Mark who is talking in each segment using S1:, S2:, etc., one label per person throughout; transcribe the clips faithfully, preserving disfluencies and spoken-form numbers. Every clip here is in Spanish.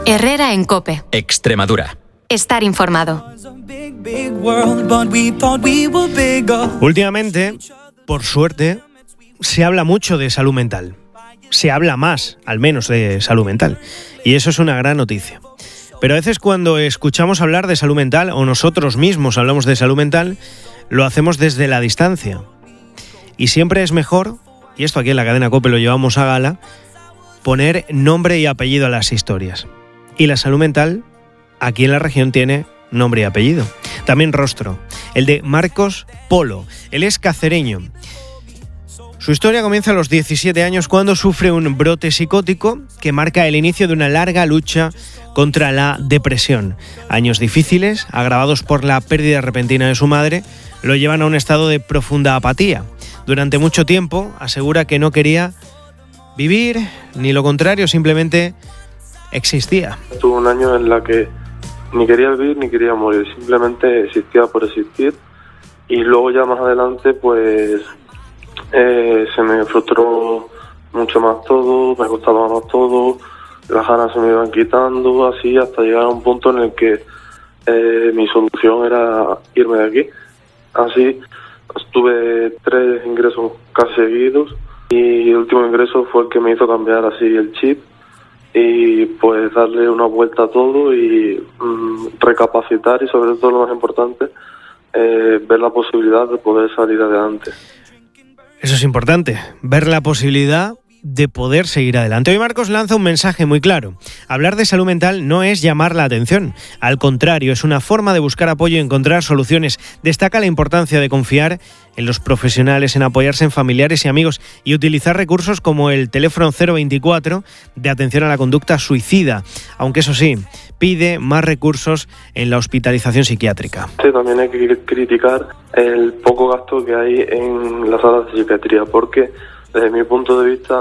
S1: Herrera en COPE.
S2: Extremadura.
S1: Estar informado.
S3: Últimamente, por suerte, se habla mucho de salud mental. Se habla más, al menos, de salud mental. Y eso es una gran noticia. Pero a veces cuando escuchamos hablar de salud mental, o nosotros mismos hablamos de salud mental, lo hacemos desde la distancia. Y siempre es mejor, y esto aquí en la cadena COPE lo llevamos a gala, poner nombre y apellido a las historias. Y la salud mental, aquí en la región, tiene nombre y apellido. También rostro. El de Marcos Polo. Él es cacereño. Su historia comienza a los diecisiete años cuando sufre un brote psicótico que marca el inicio de una larga lucha contra la depresión. Años difíciles, agravados por la pérdida repentina de su madre, lo llevan a un estado de profunda apatía. Durante mucho tiempo asegura que no quería vivir, ni lo contrario, simplemente existía.
S4: Tuve un año en la que ni quería vivir ni quería morir, simplemente existía por existir, y luego ya más adelante pues eh, se me frustró mucho más todo, me costaba más todo, las ganas se me iban quitando, así hasta llegar a un punto en el que eh, mi solución era irme de aquí. Así tuve tres ingresos casi seguidos y el último ingreso fue el que me hizo cambiar así el chip y pues darle una vuelta a todo y mmm, recapacitar, y sobre todo lo más importante, eh, ver la posibilidad de poder salir adelante.
S3: Eso es importante, ver la posibilidad de poder seguir adelante. Hoy Marcos lanza un mensaje muy claro. Hablar de salud mental no es llamar la atención. Al contrario, es una forma de buscar apoyo y encontrar soluciones. Destaca la importancia de confiar en los profesionales, en apoyarse en familiares y amigos y utilizar recursos como el teléfono cero veinticuatro de atención a la conducta suicida. Aunque eso sí, pide más recursos en la hospitalización psiquiátrica.
S4: Sí, también hay que criticar el poco gasto que hay en las salas de psiquiatría, porque desde mi punto de vista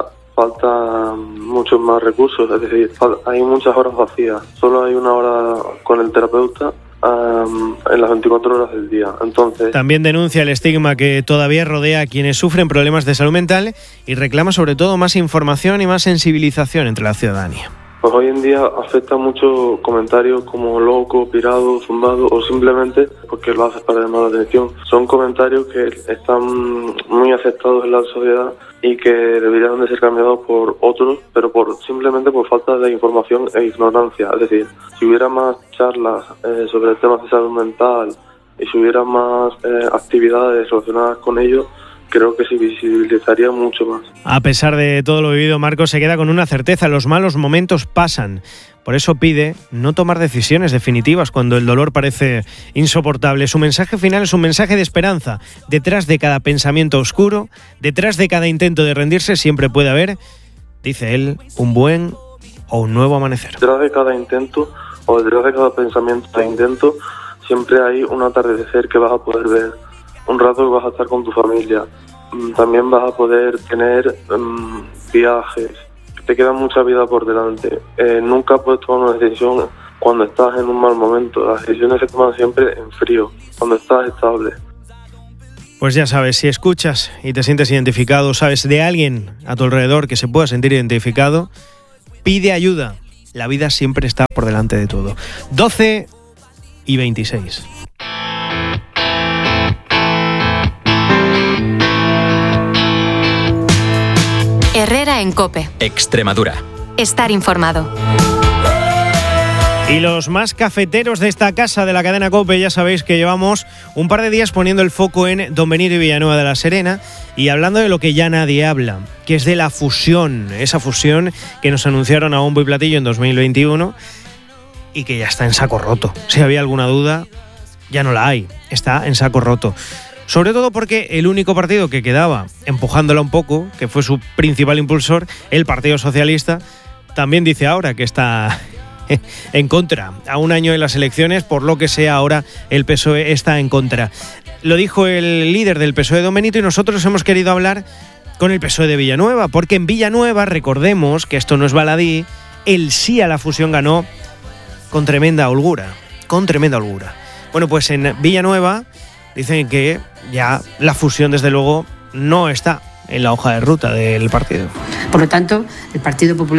S4: faltan muchos más recursos, es decir, hay muchas horas vacías, solo hay una hora con el terapeuta um, en las veinticuatro horas del día. Entonces,
S3: también denuncia el estigma que todavía rodea a quienes sufren problemas de salud mental y reclama sobre todo más información y más sensibilización entre la ciudadanía.
S4: Pues hoy en día afecta mucho comentarios como loco, pirado, zumbado o simplemente porque lo haces para llamar la atención. Son comentarios que están muy aceptados en la sociedad y que deberían de ser cambiados por otros, pero por simplemente por falta de información e ignorancia. Es decir, si hubiera más charlas eh, sobre temas de salud mental y si hubiera más eh, actividades relacionadas con ello, creo que se visibilizaría mucho más.
S3: A pesar de todo lo vivido, Marcos se queda con una certeza: los malos momentos pasan. Por eso pide no tomar decisiones definitivas cuando el dolor parece insoportable. Su mensaje final es un mensaje de esperanza. Detrás de cada pensamiento oscuro, detrás de cada intento de rendirse, siempre puede haber, dice él, un buen o un nuevo amanecer.
S4: Detrás de cada intento o detrás de cada pensamiento e intento, siempre hay un atardecer que vas a poder ver, un rato que vas a estar con tu familia. También vas a poder tener um, viajes. Te queda mucha vida por delante. Eh, nunca puedes tomar una decisión cuando estás en un mal momento. Las decisiones se toman siempre en frío, cuando estás estable.
S3: Pues ya sabes, si escuchas y te sientes identificado, sabes de alguien a tu alrededor que se pueda sentir identificado, pide ayuda. La vida siempre está por delante de todo. doce y veintiséis.
S1: Herrera en COPE.
S2: Extremadura.
S1: Estar informado.
S3: Y los más cafeteros de esta casa de la cadena COPE, ya sabéis que llevamos un par de días poniendo el foco en Don Benito y Villanueva de la Serena y hablando de lo que ya nadie habla, que es de la fusión, esa fusión que nos anunciaron a bombo y platillo en dos mil veintiuno y que ya está en saco roto. Si había alguna duda, ya no la hay, está en saco roto. Sobre todo porque el único partido que quedaba empujándola un poco, que fue su principal impulsor, el Partido Socialista, también dice ahora que está en contra. A un año de las elecciones, por lo que sea ahora, el P S O E está en contra. Lo dijo el líder del P S O E, Don Benito, y nosotros hemos querido hablar con el P S O E de Villanueva, porque en Villanueva, recordemos que esto no es baladí, el sí a la fusión ganó con tremenda holgura, con tremenda holgura. Bueno, pues en Villanueva dicen que ya la fusión, desde luego, no está en la hoja de ruta del partido.
S5: Por lo tanto, el Partido Popular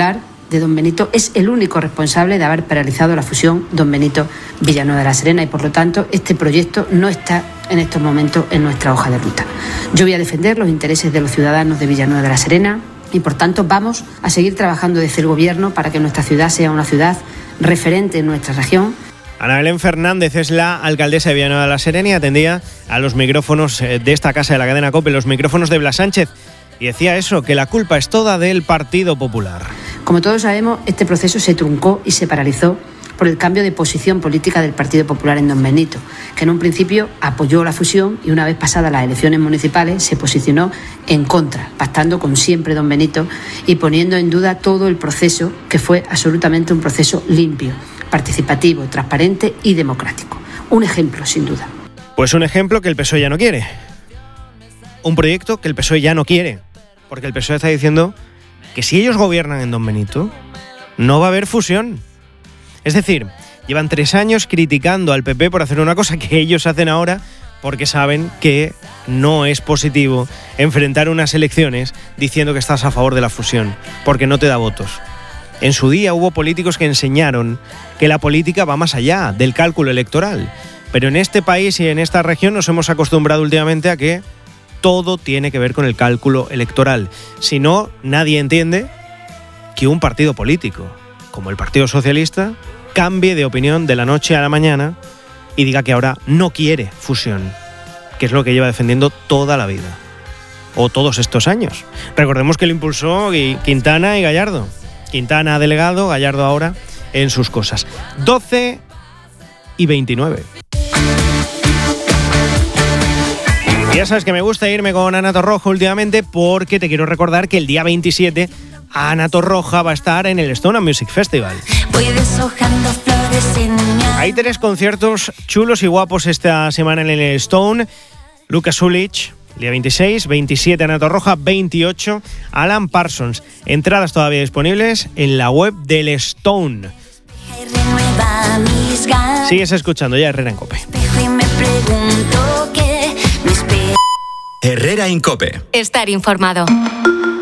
S2: de Don Benito es el único responsable de haber paralizado la fusión Don Benito-Villanueva de la Serena y, por lo tanto, este proyecto no está en estos momentos en nuestra hoja de ruta. Yo voy a defender los intereses de los ciudadanos de Villanueva de la Serena y, por tanto, vamos a seguir trabajando desde el Gobierno para que nuestra ciudad sea una ciudad referente en nuestra región.
S3: Ana Belén Fernández es la alcaldesa de Villanueva de la Serena y atendía a los micrófonos de esta casa de la cadena COPE, los micrófonos de Blas Sánchez, y decía eso, que la culpa es toda del Partido Popular.
S2: Como todos sabemos, este proceso se truncó y se paralizó por el cambio de posición política del Partido Popular en Don Benito, que en un principio apoyó la fusión y una vez pasadas las elecciones municipales se posicionó en contra, pactando con siempre Don Benito y poniendo en duda todo el proceso, que fue absolutamente un proceso limpio, participativo, transparente y democrático. Un ejemplo, sin duda.
S3: Pues un ejemplo que el P S O E ya no quiere. Un proyecto que el P S O E ya no quiere, porque el P S O E está diciendo que si ellos gobiernan en Don Benito, no va a haber fusión. Es decir, llevan tres años criticando al P P por hacer una cosa que ellos hacen ahora porque saben que no es positivo enfrentar unas elecciones diciendo que estás a favor de la fusión, porque no te da votos. En su día hubo políticos que enseñaron que la política va más allá del cálculo electoral, pero en este país y en esta región nos hemos acostumbrado últimamente a que todo tiene que ver con el cálculo electoral. Si no, nadie entiende que un partido político, como el Partido Socialista, cambie de opinión de la noche a la mañana y diga que ahora no quiere fusión, que es lo que lleva defendiendo toda la vida, o todos estos años. Recordemos que lo impulsó Quintana y Gallardo. Quintana delegado, Gallardo ahora en sus cosas. doce y veintinueve. Ya sabes que me gusta irme con Ana Torroja últimamente porque te quiero recordar que el día veintisiete Ana Torroja va a estar en el Stone Music Festival. Hay tres conciertos chulos y guapos esta semana en el Stone. Lucas Ulich, el día veintiséis, veintisiete Ana Torroja, veintiocho Alan Parsons. Entradas todavía disponibles en la web del Stone. Sigues escuchando ya Herrera en COPE.
S5: Herrera en COPE.
S1: Estar informado.